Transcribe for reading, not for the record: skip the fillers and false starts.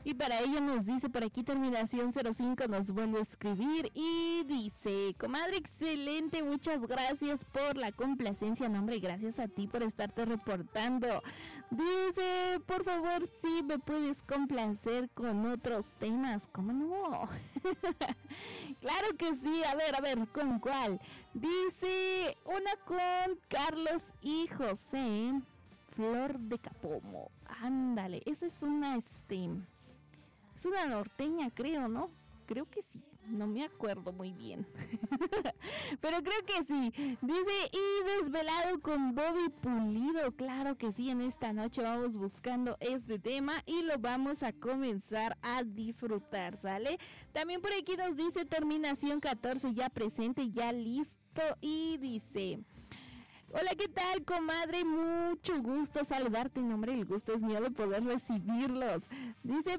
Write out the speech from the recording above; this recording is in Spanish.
Y para ello nos dice por aquí terminación 05, nos vuelve a escribir y dice: comadre, excelente, muchas gracias por la complacencia. No, hombre, gracias a ti por estarte reportando. Dice: por favor, si me puedes complacer con otros temas. ¿Cómo no? Claro que sí. A ver, ¿con cuál? Dice: una con Carlos y José, Flor de Capomo. Ándale, esa es una es una norteña, creo, ¿no? Creo que sí, no me acuerdo muy bien. Pero creo que sí. Dice: y Desvelado con Bobby Pulido. Claro que sí, en esta noche vamos buscando este tema y lo vamos a comenzar a disfrutar, ¿sale? También por aquí nos dice terminación 14, ya presente, ya listo. Y dice: hola, ¿qué tal, comadre? Mucho gusto saludarte. En nombre, el gusto es mío de poder recibirlos. Dice: